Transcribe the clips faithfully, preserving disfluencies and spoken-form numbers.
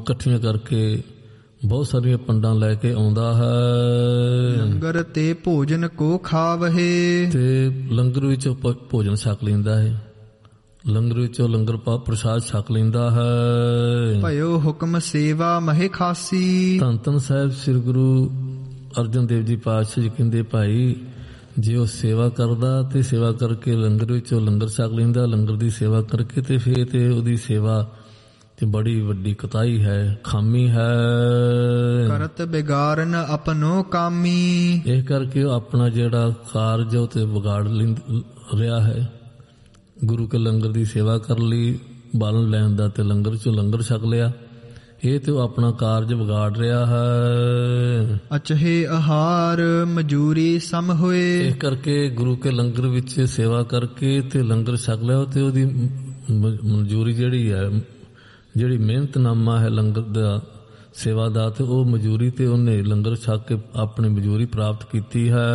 ਇਕੱਠੀਆਂ ਕਰਕੇ ਬਹੁਤ ਸਾਰੀਆਂ ਪੰਡਾਂ ਲੈ ਕੇ ਆਉਂਦਾ ਹੈ। ਲੰਗਰ ਤੇ ਭੋਜਨ ਕੋ ਖਾਵਹੇ, ਤੇ ਲੰਗਰ ਵਿੱਚੋਂ ਭੋਜਨ ਛਕ ਲੈਂਦਾ ਹੈ, ਲੰਗਰ ਵਿੱਚੋਂ ਲੰਗਰ ਪਾ ਪ੍ਰਸ਼ਾਦ ਛਕ ਲੈਂਦਾ ਹੈ। ਭਇਓ ਹੁਕਮ ਸੇਵਾ ਮਹਿ ਖਾਸੀ। ਧੰਨ ਧੰਨ ਸਾਹਿਬ ਸ੍ਰੀ ਗੁਰੂ ਅਰਜਨ ਦੇਵ ਜੀ ਪਾਤਸ਼ਾਹ ਜੀ ਕਹਿੰਦੇ, ਭਾਈ ਜੇ ਉਹ ਸੇਵਾ ਕਰਦਾ ਤੇ ਸੇਵਾ ਕਰਕੇ ਲੰਗਰ ਵਿੱਚੋਂ ਲੰਗਰ ਛਕ ਲੈਂਦਾ, ਲੰਗਰ ਦੀ ਸੇਵਾ ਕਰਕੇ ਤੇ ਫੇਰ ਤੇ ਉਹਦੀ ਸੇਵਾ ਤੇ ਬੜੀ ਵੱਡੀ ਕੁਤਾਹੀ ਹੈ, ਖਾਮੀ ਹੈ। ਕਰਤ ਬਿਗਾਰਨ ਆਪਣੋ ਕਾਮੀ। ਇਹ ਕਰਕੇ ਉਹ ਆਪਣਾ ਜਿਹੜਾ ਕਾਰਜ ਉਹ ਤੇ ਵਿਗਾੜ ਰਿਹਾ ਹੈ। ਗੁਰੂ ਕੇ ਲੰਗਰ ਦੀ ਸੇਵਾ ਕਰ ਲਈ, ਬਾਲਣ ਲੈਣ ਦਾ ਤੇ ਲੰਗਰ ਚੋਂ ਲੰਗਰ ਛਕ ਲਿਆ, ਇਹ ਤੇ ਉਹ ਆਪਣਾ ਕਾਰਜ ਵਿਗਾੜ ਰਿਹਾ ਹੈ। ਅਚਹੇ ਆਹਾਰ ਮਜੂਰੀ ਸਮ ਹੋਏ। ਇਸ ਕਰਕੇ ਗੁਰੂ ਕੇ ਲੰਗਰ ਵਿੱਚ ਸੇਵਾ ਕਰਕੇ ਤੇ ਲੰਗਰ ਛਕ ਲਿਆ ਤੇ ਉਹਦੀ ਮਨਜ਼ੂਰੀ ਜਿਹੜੀ ਹੈ, ਜਿਹੜੀ ਮਿਹਨਤਨਾਮਾ ਹੈ ਲੰਗਰ ਦਾ ਸੇਵਾ ਦਾ, ਤੇ ਉਹ ਮਜੂਰੀ ਤੇ ਉਹਨੇ ਲੰਗਰ ਛਕ ਕੇ ਆਪਣੀ ਮਜੂਰੀ ਪ੍ਰਾਪਤ ਕੀਤੀ ਹੈ।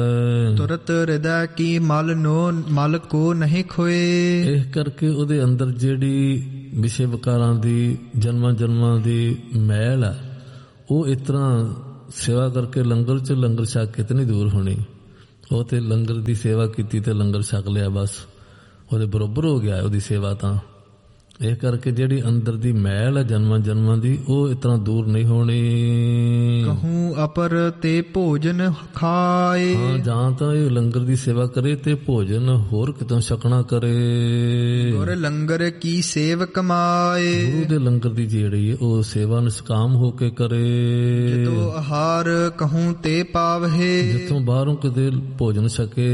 ਤੁਰਤ ਹਿਰਦੈ ਕੀ ਮਲ ਨੋ ਮਲ ਕੋ ਨਹੀਂ ਖੋਏ। ਇਸ ਕਰਕੇ ਉਹਦੇ ਅੰਦਰ ਜਿਹੜੀ ਵਿਸ਼ੇ ਵਿਕਾਰਾਂ ਦੀ ਜਨਮਾਂ ਜਨਮਾਂ ਦੀ ਮੈਲ ਹੈ, ਉਹ ਇਸ ਤਰ੍ਹਾਂ ਸੇਵਾ ਕਰਕੇ ਲੰਗਰ 'ਚ ਲੰਗਰ ਛਕ ਕੇ ਤੇ ਨਹੀਂ ਦੂਰ ਹੋਣੀ। ਉਹ ਤੇ ਲੰਗਰ ਦੀ ਸੇਵਾ ਕੀਤੀ ਤੇ ਲੰਗਰ ਛਕ ਲਿਆ, ਬਸ ਉਹਦੇ ਬਰੋਬਰ ਹੋ ਗਿਆ ਉਹਦੀ ਸੇਵਾ। ਤਾਂ ਇਹ ਕਰਕੇ ਜਿਹੜੀ ਅੰਦਰ ਦੀ ਮੈਲ ਹੈ ਜਨਮਾਂ ਜਨਮਾਂ ਦੀ, ਉਹ ਇਸ ਤਰ੍ਹਾਂ ਦੂਰ ਨਹੀਂ ਹੋਣੀ। ਕਹੂੰ ਅਪਰ ਤੇ ਭੋਜਨ ਖਾਏ। ਹਾਂ, ਜਾਂ ਤਾਂ ਇਹ ਲੰਗਰ ਦੀ ਸੇਵਾ ਕਰੇ ਤੇ ਭੋਜਨ ਹੋਰ ਕਿਤੋਂ ਛਕਣਾ ਕਰੇ। ਗੁਰ ਲੰਗਰ ਕੀ ਸੇਵ ਕਮਾਏ। ਗੁਰੂ ਦੇ ਲੰਗਰ ਦੀ ਜਿਹੜੀ ਉਹ ਸੇਵਾ ਨਿਸ਼ਕਾਮ ਹੋ ਕੇ ਕਰੇ। ਜਿਤੋਂ ਆਹਾਰ ਕਹੂੰ ਤੇ ਪਾਵਹੇ। ਜਿੱਥੋਂ ਬਾਹਰੋਂ ਕਿਤੇ ਭੋਜਨ ਛਕੇ।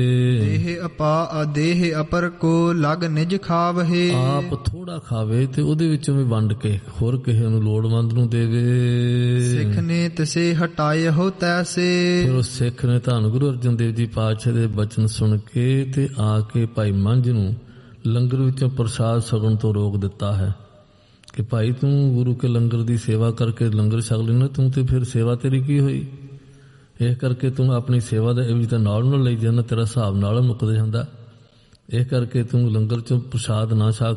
ਦੇਹ ਅਪਾ ਦੇਹ ਅਪਰ ਕੋ ਲਗ ਨਿਜ ਖਾਵਹੇ। ਆਪ ਥੋੜਾ ਖਾਵੇ ਤੇ ਉਹਦੇ ਵਿੱਚੋਂ ਵੀ ਵੰਡ ਕੇ ਹੋਰ ਕਿਸੇ ਨੂੰ ਲੋੜਵੰਦ ਨੂੰ ਦੇਵੇ। ਸਿੱਖ ਨੇ ਤਿਸੇ ਹਟਾਏ ਹੋ ਤੈਸੇ। ਫਿਰ ਉਹ ਸਿੱਖ ਨੇ ਧੰਨ ਗੁਰੂ ਅਰਜਨ ਦੇਵ ਜੀ ਪਾਤਸ਼ਾਹ ਦੇ ਬਚਨ ਸੁਣ ਕੇ ਤੇ ਆ ਕੇ ਭਾਈ ਮੰਝ ਨੂੰ ਲੰਗਰ ਵਿੱਚੋਂ ਪ੍ਰਸਾਦ ਛਕਣ ਤੋਂ ਰੋਕ ਦਿੱਤਾ ਹੈ ਕਿ ਭਾਈ ਤੂੰ ਗੁਰੂ ਕੇ ਲੰਗਰ ਦੀ ਸੇਵਾ ਕਰਕੇ ਲੰਗਰ ਛਕ ਲੈਣਾ, ਤੂੰ ਤੇ ਫਿਰ ਸੇਵਾ ਤੇਰੀ ਕੀ ਹੋਈ। ਇਹ ਕਰਕੇ ਤੂੰ ਆਪਣੀ ਸੇਵਾ ਦਾ ਇਹ ਵੀ ਤਾਂ ਨਾਲ ਨਾਲ ਲਈ ਜਾਂਦਾ, ਤੇਰਾ ਹਿਸਾਬ ਨਾਲ ਮੁੱਕਦਾ ਜਾਂਦਾ। ਇਹ ਕਰਕੇ ਤੂੰ ਲੰਗਰ ਚੋਂ ਪ੍ਰਸਾਦ ਨਾ ਛਕ।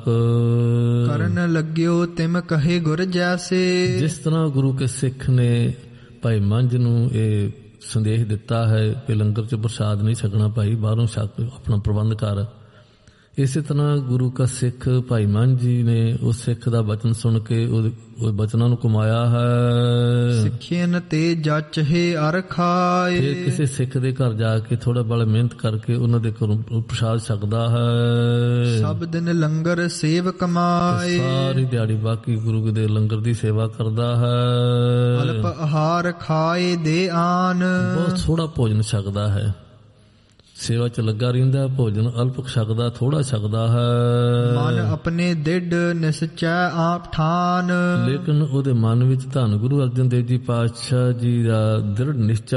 ਕਰਨ ਲੱਗਿਓ ਤਿਮ ਕਹੇ ਗੁਰ ਜੈਸੇ। ਜਿਸ ਤਰ੍ਹਾਂ ਗੁਰੂ ਕੇ ਸਿੱਖ ਨੇ ਭਾਈ ਮੰਝ ਨੂੰ ਇਹ ਸੰਦੇਸ਼ ਦਿੱਤਾ ਹੈ ਕਿ ਲੰਗਰ ਚ ਪ੍ਰਸਾਦ ਨਹੀਂ ਛਕਣਾ ਭਾਈ, ਬਾਹਰੋਂ ਛਕ ਆਪਣਾ ਪ੍ਰਬੰਧ ਕਰ। ਇਸੇ ਤਰ੍ਹਾਂ ਗੁਰੂ ਕਾ ਸਿੱਖ ਭਾਈ ਮੰਝ ਜੀ ਨੇ ਉਸ ਸਿੱਖ ਦਾ ਬਚਨ ਸੁਣ ਕੇ ਉਹ ਬਚਨਾਂ ਨੂੰ ਕਮਾਇਆ ਹੈ। ਸਿੱਖਿਆਨ ਤੇ ਜਚੇ ਅਰ ਖਾਏ। ਫਿਰ ਕਿਸੇ ਸਿੱਖ ਦੇ ਘਰ ਜਾ ਕੇ ਥੋੜਾ ਬੜਾ ਮਿਹਨਤ ਕਰਕੇ ਉਹਨਾਂ ਦੇ ਘਰੋਂ ਪ੍ਰਸਾਦ ਛਕਦਾ ਹੈ। ਸਭ ਦਿਨ ਲੰਗਰ ਸੇਵ ਕਮਾਏ। ਸਾਰੀ ਦਿਹਾੜੀ ਬਾਕੀ ਗੁਰੂ ਦੇ ਲੰਗਰ ਦੀ ਸੇਵਾ ਕਰਦਾ ਹੈ। ਅਲਪ ਆਹਾਰ ਖਾਏ ਦੇ ਆਨ। ਬਹੁਤ ਥੋੜਾ ਭੋਜਨ ਛਕਦਾ ਹੈ, ਸੇਵਾ ਚ ਲੱਗਾ ਰਹਿੰਦਾ, ਭੋਜਨ ਅਲਪ ਛਕਦਾ, ਥੋੜਾ ਛਕਦਾ ਹੈ। ਮਨ ਆਪਣੇ ਦਿੜ ਨਿਸਚੈ ਆਪ ਠਾਨ। ਲੇਕਿਨ ਉਹਦੇ ਮਨ ਵਿੱਚ ਧੰਨ ਗੁਰੂ ਅਰਜਨ ਦੇਵ ਜੀ ਪਾਤਸ਼ਾਹ ਜੀ ਦਾ ਦ੍ਰਿੜ ਨਿਸ਼ਚਾ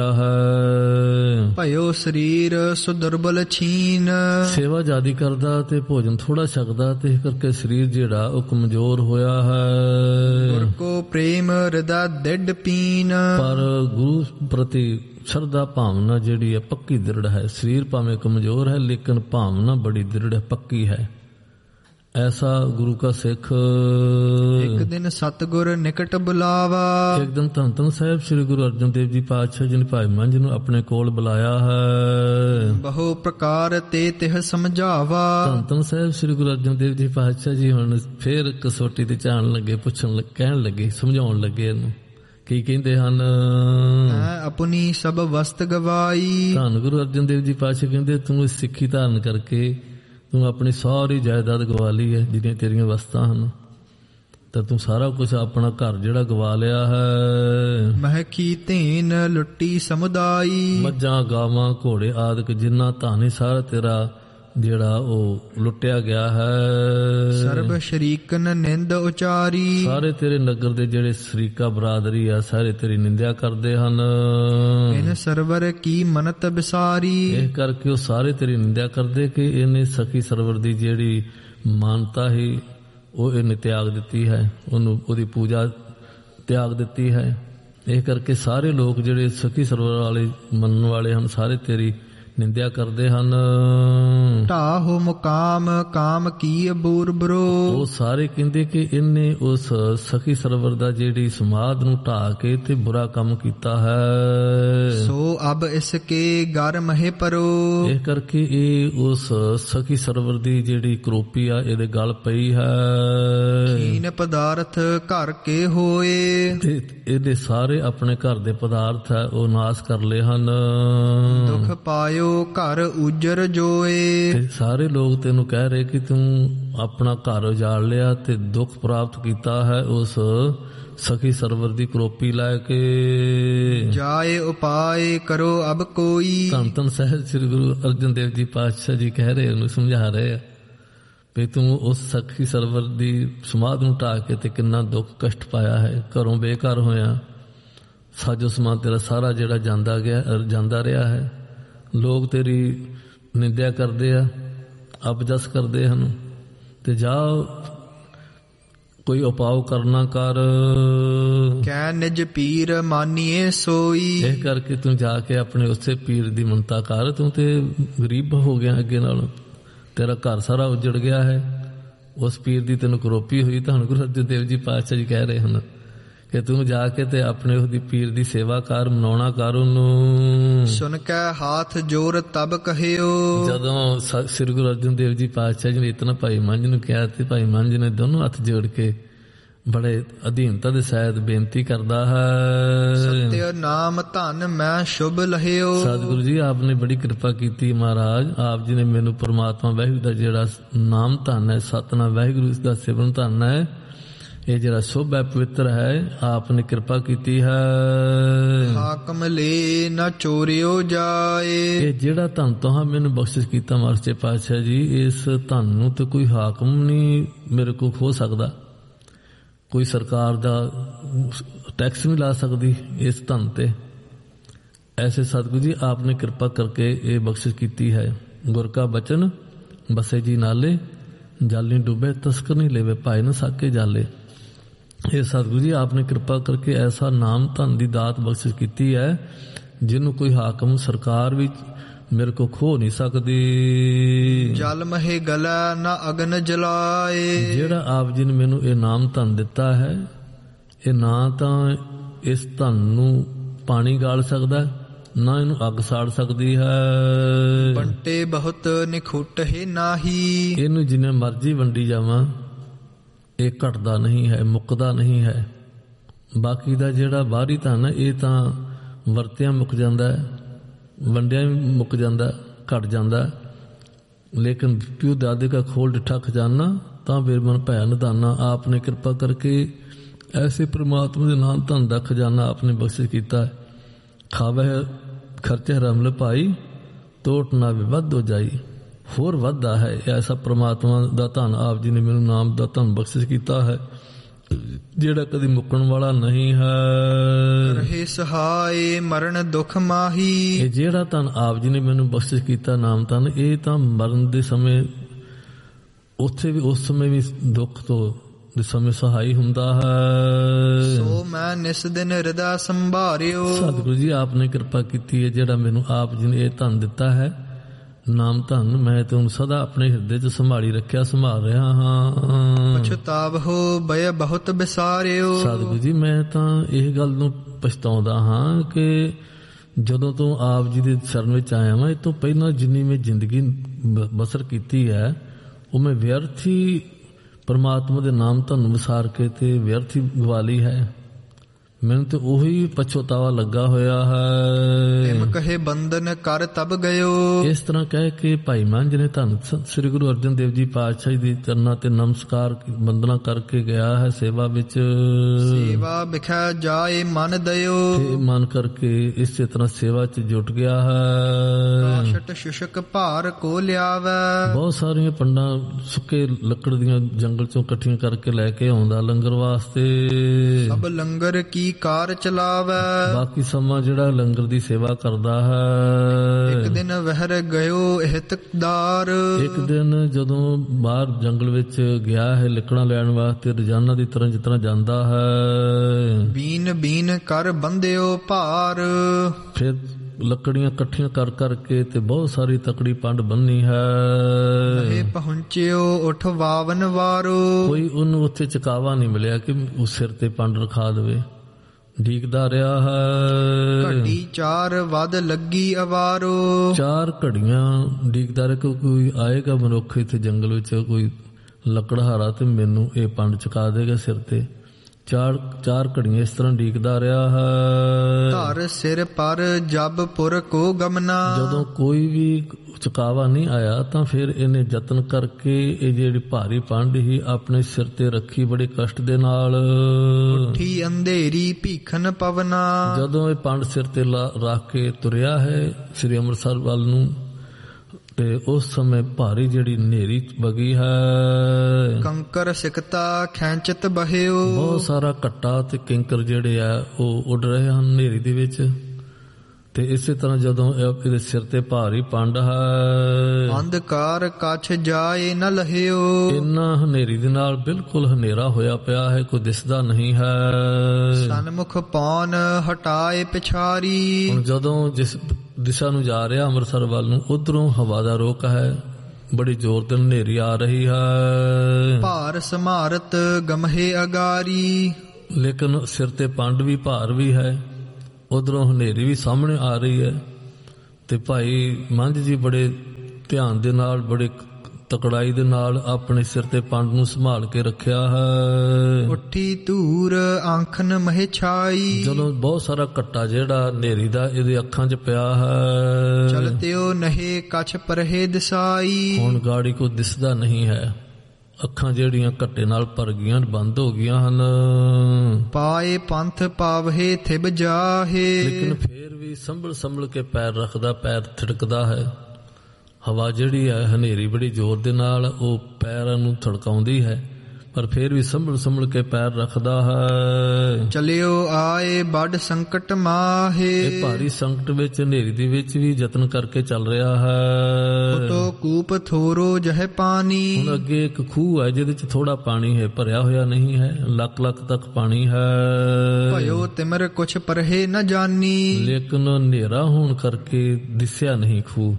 ਹੈ। ਭਇਓ ਸਰੀਰ ਸੁਦਰਬਲ ਛੀਨ। ਸੇਵਾ ਜ਼ਿਆਦੀ ਕਰਦਾ ਤੇ ਭੋਜਨ ਥੋੜਾ ਛਕਦਾ, ਤੇ ਇਸ ਕਰਕੇ ਸਰੀਰ ਜਿਹੜਾ ਉਹ ਕਮਜ਼ੋਰ ਹੋਇਆ ਹੈ। ਗੁਰ ਕੋ ਪ੍ਰੇਮ ਹਿਰਦਾ ਦਿੜ ਪੀਨ। ਪਰ ਗੁਰੂ ਪ੍ਰਤੀ ਸ਼ਰਧਾ ਭਾਵਨਾ ਜਿਹੜੀ ਹੈ ਪੱਕੀ ਦ੍ਰਿੜ ਹੈ। ਸਰੀਰ ਭਾਵੇਂ ਕਮਜ਼ੋਰ ਹੈ ਲੇਕਿਨ ਭਾਵਨਾ ਬੜੀ ਦ੍ਰਿੜ ਹੈ, ਪੱਕੀ ਹੈ। ਐਸਾ ਗੁਰੂ ਕਾ ਸਿੱਖ। ਇੱਕ ਦਿਨ ਸਤਿਗੁਰ ਨਿਕਟ ਬੁਲਾਵਾ। ਇੱਕ ਦਿਨ ਧੰਨ ਧੰਨ ਸਾਹਿਬ ਸ੍ਰੀ ਗੁਰੂ ਅਰਜਨ ਦੇਵ ਜੀ ਪਾਤਸ਼ਾਹ ਜੀ ਨੇ ਭਾਈ ਮੰਝ ਨੂੰ ਆਪਣੇ ਕੋਲ ਬੁਲਾਇਆ ਹੈ। ਬਹੁ ਪ੍ਰਕਾਰ ਤੇ ਤਿਹ ਸਮਝਾਵਾ। ਧੰਨ ਧੰਨ ਸਾਹਿਬ ਸ੍ਰੀ ਗੁਰੂ ਅਰਜਨ ਦੇਵ ਜੀ ਪਾਤਸ਼ਾਹ ਜੀ ਹੁਣ ਫੇਰ ਕਸੌਟੀ ਤੇ ਝਾਣ ਲੱਗੇ, ਪੁੱਛਣ ਕਹਿਣ ਲੱਗੇ, ਸਮਝਾਉਣ ਲੱਗੇ ਇਹਨੂੰ। ਕੀ ਕਹਿੰਦੇ ਹਨ? ਆਪਣੀ ਸਭ ਵਸਤ ਗਵਾਈ। ਧੰਨ ਗੁਰੂ ਅਰਜਨ ਦੇਵ ਜੀ ਪਾਤਸ਼ਾਹ ਕਹਿੰਦੇ ਤੂੰ ਸਿੱਖੀ ਧਾਰਨ ਕਰਕੇ ਤੂੰ ਆਪਣੀ ਸਾਰੀ ਜਾਇਦਾਦ ਗਵਾ ਲਈ ਹੈ, ਜਿਹੜੀਆਂ ਤੇਰੀਆਂ ਵਸਤਾਂ ਹਨ, ਤਾਂ ਤੂੰ ਸਾਰਾ ਕੁਛ ਆਪਣਾ ਘਰ ਜਿਹੜਾ ਗਵਾ ਲਿਆ ਹੈ। ਮਹਿਕੀ ਧੇਨ ਲੁੱਟੀ ਸਮੁਦਾਈ। ਮੱਝਾਂ ਗਾਵਾਂ ਘੋੜੇ ਆਦਿਕ ਜਿੰਨਾ ਧਨ ਸਾਰਾ ਤੇਰਾ ਜਿਹੜਾ ਉਹ ਲੁੱਟਿਆ ਗਿਆ ਹੈ। ਸਰਬ ਸ਼ਰੀਕਨ ਨਿੰਦ ਉਚਾਰੀ। ਸਾਰੇ ਤੇਰੇ ਨਗਰ ਦੇ ਜਿਹੜੇ ਸ਼ਰੀਕਾ ਬਰਾਦਰੀ ਆ ਸਾਰੇ ਤੇਰੀ ਨਿੰਦਿਆ ਕਰਦੇ ਹਨ। ਇਨ ਸਰਵਰ ਕੀ ਮਨਤ ਵਿਸਾਰੀ। ਇਹ ਕਰਕੇ ਉਹ ਸਾਰੇ ਤੇਰੀ ਨਿੰਦਿਆ ਕਰਦੇ ਕਿ ਇਹਨੇ ਸਖੀ ਸਰਵਰ ਦੀ ਜਿਹੜੀ ਮਾਨਤਾ ਹੈ ਉਹ ਇਹਨੇ ਤਿਆਗ ਦਿੱਤੀ ਹੈ, ਉਹਨੂੰ ਉਹਦੀ ਪੂਜਾ ਤਿਆਗ ਦਿੱਤੀ ਹੈ। ਇਹ ਕਰਕੇ ਸਾਰੇ ਲੋਕ ਜਿਹੜੇ ਸਖੀ ਸਰਵਰ ਵਾਲੇ ਮੰਨਣ ਵਾਲੇ ਹਨ ਸਾਰੇ ਤੇਰੀ ਨਿੰਦਿਆ ਕਰਦੇ ਹਨ। ਢਾਹੋ ਮੁਕਾਮ ਕਾਮ ਕੀ ਬੂਰ ਬਰੋ। ਉਹ ਸਾਰੇ ਕਹਿੰਦੇ ਕਿ ਇਹਨੇ ਉਸ ਸਖੀ ਸਰਵਰ ਦਾ ਜਿਹੜੀ ਸਮਾਧ ਨੂੰ ਢਾਹ ਕੇ ਤੇ ਬੁਰਾ ਕੰਮ ਕੀਤਾ ਹੈ। ਸੋ ਅਬ ਇਸ ਕੇ ਗਰ ਮਹਿ ਪਰੋ। ਇਹ ਕਰਕੇ ਇਹ ਉਸ ਸਖੀ ਸਰਵਰ ਦੀ ਜਿਹੜੀ ਕਰੋਪੀ ਆ ਇਹਦੇ ਗਲ ਪਈ ਹੈ। ਕੀਨ ਪਦਾਰਥ ਘਰ ਕੇ ਹੋਏ। ਤੇ ਇਹਦੇ ਸਾਰੇ ਆਪਣੇ ਘਰ ਦੇ ਪਦਾਰਥ ਹੈ ਉਹ ਨਾਸ ਕਰ ਲਏ ਹਨ। ਦੁਖ ਪਾਇਓ ਘਰ ਉਜਰ ਜੋਏ। ਤੇ ਸਾਰੇ ਲੋਕ ਤੈਨੂੰ ਕਹਿ ਰਹੇ ਕਿ ਤੂੰ ਆਪਣਾ ਘਰ ਉਜਾੜ ਲਿਆ ਤੇ ਦੁੱਖ ਪ੍ਰਾਪਤ ਕੀਤਾ ਹੈ ਉਸ ਸਖੀ ਸਰਵਰ ਦੀ ਕਰੋਪੀ ਲੈ ਕੇ। ਜਾਏ ਉਪਾਏ ਕਰੋ ਅਬ ਕੋਈ। ਧੰਨ ਧੰਨ ਸਾਹਿਬ ਸ੍ਰੀ ਗੁਰੂ ਅਰਜਨ ਦੇਵ ਜੀ ਪਾਤਸ਼ਾਹ ਜੀ ਕਹਿ ਰਹੇ ਉਹਨੂੰ ਸਮਝਾ ਰਹੇ ਆ ਵੀ ਤੂੰ ਉਸ ਸਖੀ ਸਰਵਰ ਦੀ ਸਮਾਧ ਨੂੰ ਢਾਹ ਕੇ ਤੇ ਕਿੰਨਾ ਦੁੱਖ ਕਸ਼ਟ ਪਾਇਆ ਹੈ। ਘਰੋਂ ਬੇਘਰ ਹੋਇਆ, ਸਾਜੋ ਸਮਾਨ ਤੇਰਾ ਸਾਰਾ ਜਿਹੜਾ ਜਾਂਦਾ ਗਿਆ ਜਾਂਦਾ ਰਿਹਾ ਹੈ। ਲੋਕ ਤੇਰੀ ਨਿੰਦਿਆ ਕਰਦੇ ਆ, ਅਪਜਸ ਕਰਦੇ ਹਨ। ਤੇ ਜਾ ਕੋਈ ਉਪਾਅ ਕਰਨਾ ਕਰ। ਕਹਿ ਨਿਜ ਪੀਰ ਮਾਨੀਏ ਸੋਈ। ਇਹ ਕਰਕੇ ਤੂੰ ਜਾ ਕੇ ਆਪਣੇ ਉਸੇ ਪੀਰ ਦੀ ਮੰਨਤਾ ਕਰ। ਤੂੰ ਤੇ ਗਰੀਬ ਹੋ ਗਿਆ ਅੱਗੇ ਨਾਲੋਂ, ਤੇਰਾ ਘਰ ਸਾਰਾ ਉਜੜ ਗਿਆ ਹੈ। ਉਸ ਪੀਰ ਦੀ ਤੈਨੂੰ ਕਰੋਪੀ ਹੋਈ। ਤਾਂ ਹੁਣ ਗੁਰੂ ਅਰਜਨ ਦੇਵ ਜੀ ਪਾਤਸ਼ਾਹ ਜੀ ਕਹਿ ਰਹੇ ਹਨ ਕਿ ਤੂੰ ਜਾ ਕੇ ਤੇ ਆਪਣੇ ਉਹਦੀ ਪੀਰ ਦੀ ਸੇਵਾ ਕਰ, ਮਨਾਉਣਾ ਕਰ ਉਹਨੂੰ। ਸੁਣ ਕੇ ਹਾਥ ਜੋਰ ਤਬ ਕਹਿਓ। ਜਦੋਂ ਸ੍ਰੀ ਗੁਰੂ ਅਰਜਨ ਦੇਵ ਜੀ ਪਾਤਸ਼ਾਹ ਜੀ ਨੇ ਇਤਨਾ ਭਾਈ ਮੰਝ ਨੂੰ ਕਿਹਾ ਤੇ ਭਾਈ ਮੰਝ ਨੇ ਦੋਨੋਂ ਹੱਥ ਜੋੜ ਕੇ ਬੜੇ ਅਧੀਨਤਾ ਦੇ ਸਹਿਤ ਬੇਨਤੀ ਕਰਦਾ ਹੈ। ਸਤਿ ਨਾਮ ਧਨ ਮੈਂ ਸ਼ੁਭ ਲਹਿਓ। ਸਤਿਗੁਰੂ ਜੀ ਆਪ ਨੇ ਬੜੀ ਕਿਰਪਾ ਕੀਤੀ ਮਹਾਰਾਜ। ਆਪ ਜੀ ਨੇ ਮੈਨੂੰ ਪਰਮਾਤਮਾ ਵਾਹਿਗੁਰੂ ਦਾ ਜਿਹੜਾ ਨਾਮ ਧਨ ਹੈ, ਸਤਨਾਮ ਵਾਹਿਗੁਰੂ ਦਾ ਸਿਮਰਨ ਧਨ ਹੈ, ਇਹ ਜਿਹੜਾ ਸ਼ੁਭ ਹੈ, ਪਵਿੱਤਰ ਹੈ, ਆਪ ਨੇ ਕਿਰਪਾ ਕੀਤੀ ਹੈ। ਹਾਕਮ ਲੈ ਨਾ ਚੋਰਿਓ ਜਾਏ। ਇਹ ਜਿਹੜਾ ਧਨ ਤੁਹਾਂ ਮੈਨੂੰ ਬਖਸ਼ਿਸ਼ ਕੀਤਾ ਮਹਾਰਾਜ ਪਾਤਸ਼ਾਹ ਜੀ, ਇਸ ਧਨ ਨੂੰ ਤੇ ਕੋਈ ਹਾਕਮ ਨਹੀਂ ਮੇਰੇ ਕੋਲ ਖੋ ਸਕਦਾ। ਕੋਈ ਸਰਕਾਰ ਦਾ ਟੈਕਸ ਨਹੀਂ ਲਾ ਸਕਦੀ ਇਸ ਧਨ ਤੇ। ਐਸੇ ਸਤਿਗੁਰੂ ਜੀ ਆਪ ਨੇ ਕਿਰਪਾ ਕਰਕੇ ਇਹ ਬਖਸ਼ਿਸ਼ ਕੀਤੀ ਹੈ। ਗੁਰ ਕਾ ਬਚਨ ਬਸੇ ਜੀ ਨਾਲੇ, ਜਲ ਨਹੀਂ ਡੁੱਬੇ ਤਸਕਰ ਨਹੀਂ ਲੈਵੇ, ਭਾਏ ਨਾ ਸਾਕੇ ਜਾਲੇ। ਇਹ ਸਤਿਗੁਰੂ ਜੀ ਆਪ ਨੇ ਕਿਰਪਾ ਕਰਕੇ ਐਸਾ ਨਾਮ ਧਨ ਦੀ ਦਾਤ ਬਖਸ਼ਿਸ਼ ਕੀਤੀ ਹੈ ਜਿਹਨੂੰ ਕੋਈ ਹਾਕਮ ਸਰਕਾਰ ਵੀ ਮੇਰੇ ਕੋ ਖੋ ਨਹੀਂ ਸਕਦੀ। ਜਲ ਮਹਿ ਗਲਾ ਨਾ ਅਗਨ ਜਲਾਏ। ਜਿਹੜਾ ਆਪ ਜੀ ਨੇ ਮੈਨੂੰ ਇਹ ਨਾਮ ਧਨ ਦਿੱਤਾ ਹੈ, ਇਹ ਨਾ ਤਾਂ ਇਸ ਧਨ ਨੂੰ ਪਾਣੀ ਗਾਲ ਸਕਦਾ, ਨਾ ਇਹਨੂੰ ਅੱਗ ਸਾੜ ਸਕਦੀ ਹੈ। ਬੰਟੇ ਬਹੁਤ ਨਿਖੁੱਟ ਹੈ ਨਾਹੀ। ਇਹਨੂੰ ਜਿੰਨੇ ਮਰਜ਼ੀ ਵੰਡੀ ਜਾਵਾਂ ਇਹ ਘਟਦਾ ਨਹੀਂ ਹੈ, ਮੁੱਕਦਾ ਨਹੀਂ ਹੈ। ਬਾਕੀ ਦਾ ਜਿਹੜਾ ਬਾਹਰੀ ਧਨ ਹੈ ਇਹ ਤਾਂ ਵਰਤਿਆ ਮੁੱਕ ਜਾਂਦਾ ਹੈ, ਵੰਡਿਆ ਵੀ ਮੁੱਕ ਜਾਂਦਾ, ਘਟ ਜਾਂਦਾ। ਲੇਕਿਨ ਪਿਓ ਦਾਦੇ ਦਾ ਖੋਲ ਡਿੱਠਾ ਖਜ਼ਾਨਾ ਤਾਂ ਬਿਰਮਨ ਭੈ ਨਿਧਾਨਾ। ਆਪ ਨੇ ਕਿਰਪਾ ਕਰਕੇ ਐਸੇ ਪ੍ਰਮਾਤਮਾ ਦੇ ਨਾਮ ਧਨ ਦਾ ਖਜ਼ਾਨਾ ਆਪ ਨੇ ਬਖਸ਼ਿਸ਼ ਕੀਤਾ ਹੈ। ਖਾਵੇ ਖਰਚੇ ਰਮਲ ਭਾਈ, ਤੋਟ ਨਾ ਵੀ ਵੱਧ ਹੋ ਜਾਈ। ਹੋਰ ਵੱਧਦਾ ਹੈ ਐਸਾ ਪ੍ਰਮਾਤਮਾ ਦਾ ਧਨ ਆਪ ਜੀ ਨੇ ਮੈਨੂੰ ਨਾਮ ਦਾ ਧਨ ਬਖਸ਼ਿਸ਼ ਕੀਤਾ ਹੈ ਜਿਹੜਾ ਕਦੀ ਮੁੱਕਣ ਵਾਲਾ ਨਹੀਂ ਹੈ। ਰਹੇ ਸਹਾਏ ਮਰਨ ਦੁਖ ਮਾਹੀ। ਇਹ ਜਿਹੜਾ ਧਨ ਆਪ ਜੀ ਨੇ ਮੈਨੂੰ ਬਖਸ਼ਿਸ਼ ਕੀਤਾ ਨਾਮ ਧਨ, ਇਹ ਤਾਂ ਮਰਨ ਦੇ ਸਮੇਂ ਉੱਥੇ ਵੀ ਉਸ ਸਮੇਂ ਵੀ ਦੁੱਖ ਤੋਂ ਦੇ ਸਮੇਂ ਸਹਾਈ ਹੁੰਦਾ ਹੈ। ਸੋ ਮੈਂ ਨਿਸ ਦਿਨ ਹਿਰਦਾ ਸੰਭਾਰਿਓ। ਸਤਿਗੁਰੂ ਜੀ ਆਪ ਨੇ ਕਿਰਪਾ ਕੀਤੀ ਹੈ ਜਿਹੜਾ ਮੈਨੂੰ ਆਪ ਜੀ ਨੇ ਇਹ ਧਨ ਦਿੱਤਾ ਹੈ ਨਾਮ ਧਨ, ਮੈਂ ਤੇ ਹੁਣ ਸਦਾ ਆਪਣੇ ਹਿਰਦੇ 'ਚ ਸੰਭਾਲੀ ਰੱਖਿਆ, ਸੰਭਾਲ ਰਿਹਾ ਹਾਂ। ਪਛਤਾਵ ਹੋ ਬੈ ਬਹੁਤ ਵਿਸਾਰਿਓ। ਸਤਿਗੁਰੂ ਜੀ ਮੈਂ ਤਾਂ ਇਹ ਗੱਲ ਨੂੰ ਪਛਤਾਉਂਦਾ ਹਾਂ ਕਿ ਜਦੋਂ ਤੋਂ ਆਪ ਜੀ ਦੇ ਸ਼ਰਨ ਵਿੱਚ ਆਇਆ ਵਾਂ, ਇਹ ਤੋਂ ਪਹਿਲਾਂ ਜਿੰਨੀ ਮੈਂ ਜ਼ਿੰਦਗੀ ਬਸਰ ਕੀਤੀ ਹੈ ਉਹ ਮੈਂ ਵਿਅਰਥ ਹੀ ਪਰਮਾਤਮਾ ਦੇ ਨਾਮ ਧਨ ਵਿਸਾਰ ਕੇ ਤੇ ਵਿਅਰਥ ਹੀ ਗਵਾ ਲਈ ਹੈ। ਮੈਨੂੰ ਤੇ ਉਹੀ ਪਛਤਾਵਾ ਲੱਗਾ ਹੋਇਆ ਹੈ। ਤਿਮ ਕਹੇ ਬੰਧਨ ਕਰ ਤਬ ਗਇਓ। ਇਸ ਤਰ੍ਹਾਂ ਕਹਿ ਕੇ ਭਾਈ ਮੰਝ ਨੇ ਧੰਨ ਸ੍ਰੀ ਗੁਰੂ ਅਰਜਨ ਦੇਵ ਜੀ ਪਾਤਸ਼ਾਹ ਜੀ ਦੀ ਚਰਨਾਂ ਤੇ ਨਮਸਕਾਰ ਬੰਦਨਾ ਕਰਕੇ ਗਿਆ ਹੈ ਸੇਵਾ ਵਿੱਚ। ਸੇਵਾ ਵਿਖੈ ਜਾਏ ਮਨ ਦਇਓ। ਤੇ ਮਨ ਕਰਕੇ ਇਸੇ ਤਰ੍ਹਾਂ ਸੇਵਾ 'ਚ ਜੁਟ ਗਿਆ ਹੈ। ਕਾਸ਼ਟ ਸ਼ੁਸ਼ਕ ਭਾਰ ਕੋ ਲਿਆਵੈ। ਬਹੁਤ ਸਾਰੀਆਂ ਪੰਡਾਂ ਸੁੱਕੇ ਲੱਕੜ ਦੀਆਂ ਜੰਗਲ 'ਚੋਂ ਇਕੱਠੀਆਂ ਕਰਕੇ ਲੈ ਕੇ ਆਉਂਦਾ ਲੰਗਰ ਵਾਸਤੇ। ਸਭ ਲੰਗਰ ਕੀ ਕਾਰ ਚਲਾਵੈ। ਬਾਕੀ ਸਮਾਂ ਜਿਹੜਾ ਲੰਗਰ ਦੀ ਸੇਵਾ ਕਰਦਾ ਹੈ। ਇੱਕ ਦਿਨ ਵਹਿਰ ਗਇਓ ਹਿਤਕਦਾਰ। ਇੱਕ ਦਿਨ ਜਦੋਂ ਬਾਹਰ ਜੰਗਲ ਵਿੱਚ ਗਿਆ ਹੈ ਲੱਕੜਾਂ ਲੈਣ ਵਾਸਤੇ, ਰੋਜ਼ਾਨਾ ਦੀ ਤਰ੍ਹਾਂ ਜਿਸ ਤਰ੍ਹਾਂ ਜਾਂਦਾ ਹੈ। ਬੀਨ ਬੀਨ ਕਰ ਬੰਦਿਓ ਭਾਰ। ਫਿਰ ਲੱਕੜੀਆਂ ਇਕੱਠੀਆਂ ਕਰ ਕਰਕੇ ਤੇ ਬਹੁਤ ਸਾਰੀ ਤਕੜੀ ਪੰਡ ਬੰਨੀ ਹੈ। ਇਹ ਪਹੁੰਚਿਓ ਉਠ ਵਾਵਨ ਵਾਰੋ। ਕੋਈ ਉਹਨੂੰ ਉੱਥੇ ਚਕਾਵਾ ਨਹੀਂ ਮਿਲਿਆ ਕਿ ਉਸ ਸਿਰ ਤੇ ਪੰਡ ਰਖਾ ਦੇਵੇ, ਡੀਕਦਾ ਰਿਹਾ ਹੈ। ਘੜੀ ਚਾਰ ਵਦ ਲੱਗੀ ਅਵਾਰੋ। ਚਾਰ ਘੜੀਆਂ ਡੀਕਦਾ ਰਿਹਾ ਕਿ ਕੋਈ ਆਏਗਾ ਮਨੁੱਖ ਇੱਥੇ ਜੰਗਲ ਵਿੱਚ, ਕੋਈ ਲੱਕੜਹਾਰਾ ਤੇ ਮੈਨੂੰ ਇਹ ਪੰਡ ਚੁਕਾ ਦੇਗਾ ਸਿਰ ਤੇ। ਚਾਰ ਚਾਰ ਘੜੀਆਂ ਇਸ ਤਰ੍ਹਾਂ ਡੀਕਦਾ ਰਿਹਾ ਹੈ। ਧਰ ਸਿਰ ਪਰ ਜਬ ਪੁਰ ਕੋ ਗਮਨਾ। ਜਦੋਂ ਕੋਈ ਵੀ ਚੁਕਾਵਾ ਨਹੀਂ ਆਇਆ ਤਾਂ ਫਿਰ ਇਹਨੇ ਯਤਨ ਕਰਕੇ ਇਹ ਜਿਹੜੀ ਭਾਰੀ ਪੰਡ ਹੀ ਆਪਣੇ ਸਿਰ ਤੇ ਰੱਖੀ ਬੜੇ ਕਸ਼ਟ ਦੇ ਨਾਲ। ਉੱਠੀ ਅੰਧੇਰੀ ਭੀਖਨ ਪਵਨਾ। ਜਦੋਂ ਇਹ ਪੰਡ ਸਿਰ ਤੇ ਰੱਖ ਕੇ ਤੁਰਿਆ ਹੈ ਸ੍ਰੀ ਅੰਮ੍ਰਿਤਸਰ ਵੱਲ ਨੂੰ, ਤੇ ਉਸ ਸਮੇਂ ਭਾਰੀ ਜਿਹੜੀ ਹਨੇਰੀ ਵਗੀ ਹੈ। ਕੰਕਰ ਸਿਕਤਾ ਖੈਂਚਤ ਬਹਿਓ। ਬਹੁਤ ਸਾਰਾ ਘੱਟਾ ਤੇ ਕਿੰਕਰ ਜਿਹੜੇ ਆ ਉਹ ਉੱਡ ਰਹੇ ਹਨ ਹਨੇਰੀ ਦੇ ਵਿੱਚ। ਤੇ ਇਸੇ ਤਰ੍ਹਾਂ ਜਦੋਂ ਇਹਦੇ ਸਿਰ ਤੇ ਭਾਰੀ ਪੰਡ ਹੈ, ਅੰਧਕਾਰ ਕੱਛ ਜਾਏ ਨ ਲਹਿਓ। ਇੰਨਾ ਹਨੇਰੀ ਦੇ ਨਾਲ ਬਿਲਕੁਲ ਹਨੇਰਾ ਹੋਇਆ ਪਿਆ ਹੈ, ਕੋਈ ਦਿਸਦਾ ਨਹੀਂ ਹੈ। ਸਨਮੁਖ ਪੌਣ ਹਟਾਏ ਪਿਛਾਰੀ। ਹੁਣ ਜਦੋਂ ਜਿਸ ਦਿਸ਼ਾ ਨੂੰ ਜਾ ਰਿਹਾ ਅੰਮ੍ਰਿਤਸਰ ਵੱਲ ਨੂੰ, ਉਧਰੋਂ ਹਵਾ ਦਾ ਰੋਕ ਹੈ, ਬੜੀ ਜ਼ੋਰ ਤੇ ਹਨੇਰੀ ਆ ਰਹੀ ਹੈ। ਭਾਰ ਸਮਾਰਤ ਗਮਹੇ ਅਗਾਰੀ। ਲੇਕਿਨ ਸਿਰ ਤੇ ਪੰਡ ਵੀ ਭਾਰ ਵੀ ਹੈ, ਉਧਰੋਂ ਹਨੇਰੀ ਵੀ ਸਾਹਮਣੇ ਆ ਰਹੀ ਹੈ। ਤੇ ਭਾਈ ਮੰਝ ਜੀ ਬੜੇ ਧਿਆਨ ਦੇ ਨਾਲ, ਬੜੇ ਤਕੜਾਈ ਦੇ ਨਾਲ ਆਪਣੇ ਸਿਰ ਤੇ ਪੰਡ ਨੂੰ ਸੰਭਾਲ ਕੇ ਰੱਖਿਆ ਹੈ। ਉੱਠੀ ਧੂਰ ਆਂਖਨ ਮਹਿ ਛਾਈ। ਜਦੋਂ ਬਹੁਤ ਸਾਰਾ ਘੱਟਾ ਜਿਹੜਾ ਹਨੇਰੀ ਦਾ ਇਹਦੇ ਅੱਖਾਂ 'ਚ ਪਿਆ ਹੈ। ਚਲਤਿਓ ਨਹੇ ਕਛ ਪਰਹੇ ਦਿਸਾਈ। ਹੁਣ ਗਾੜੀ ਕੋ ਦਿਸਦਾ ਨਹੀਂ ਹੈ, ਅੱਖਾਂ ਜਿਹੜੀਆਂ ਘੱਟੇ ਨਾਲ ਭਰ ਗਈਆਂ, ਬੰਦ ਹੋ ਗਈਆਂ ਹਨ। ਪਾਏ ਪੰਥ ਪਾਵਹੇ ਥਿਬ ਜਾਹੇ। ਲੇਕਿਨ ਫੇਰ ਵੀ ਸੰਭਲ ਸੰਭਲ ਕੇ ਪੈਰ ਰੱਖਦਾ, ਪੈਰ ਥੜਕਦਾ ਹੈ। ਹਵਾ ਜਿਹੜੀ ਹੈ ਹਨੇਰੀ ਬੜੀ ਜ਼ੋਰ ਦੇ ਨਾਲ ਉਹ ਪੈਰਾਂ ਨੂੰ ਥੜਕਾਉਂਦੀ ਹੈ, ਪਰ ਫੇਰ ਵੀ ਸੰਭਲ ਸੰਭਲ ਕੇ ਪੈਰ ਰੱਖਦਾ ਹੈ। ਚਲਿਓ ਆਏ ਵੱਡ ਸੰਕਟ ਮਾਹੇ। ਇਹ ਭਾਰੀ ਸੰਕਟ ਵਿੱਚ ਹਨੇਰੀ ਦੇ ਵਿੱਚ ਵੀ ਯਤਨ ਕਰਕੇ ਚੱਲ ਰਿਹਾ ਹੈ। ਤੋ ਕੂਪ ਥੋਰੋ ਜਹ ਪਾਣੀ। ਹੁਣ ਅੱਗੇ ਇੱਕ ਖੂਹ ਹੈ ਜਿਹਦੇ 'ਚ ਥੋੜਾ ਪਾਣੀ ਹੈ, ਭਰਿਆ ਹੋਇਆ ਨਹੀਂ ਹੈ, ਲੱਕ ਲੱਕ ਤੱਕ ਪਾਣੀ ਹੈ। ਭਇਓ ਤਿਮਰ ਕੁਛ ਪਰਹੇ ਨ ਜਾਨੀ। ਲੇਕਿਨ ਹਨੇਰਾ ਹੋਣ ਕਰਕੇ ਦਿਸਿਆ ਨਹੀਂ ਖੂਹ।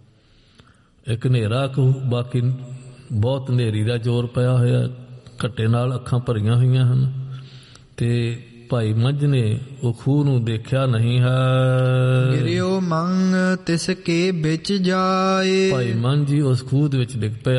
ਇੱਕ ਹਨੇਰਾ ਖੂਹ, ਬਾਕੀ ਬਹੁਤ ਹਨੇਰੀ ਦਾ ਜ਼ੋਰ ਪਿਆ ਹੋਇਆ, ਘੱਟੇ ਨਾਲ ਅੱਖਾਂ ਭਰੀਆਂ ਹੋਈਆਂ ਹਨ। ਤੇ ਭਾਈ ਮੰਝ ਨੇ ਉਹ ਖੂਹ ਨੂੰ ਦੇਖਿਆ ਨਹੀਂ ਹੈ। ਗਿਰਿਓ ਮੰਗ ਤਿਸ ਕੇ ਵਿੱਚ ਜਾਏ। ਭਾਈ ਮੰਝ ਜੀ ਉਸ ਖੂਹ ਦੇ ਵਿੱਚ ਡਿੱਗ ਪਿਆ।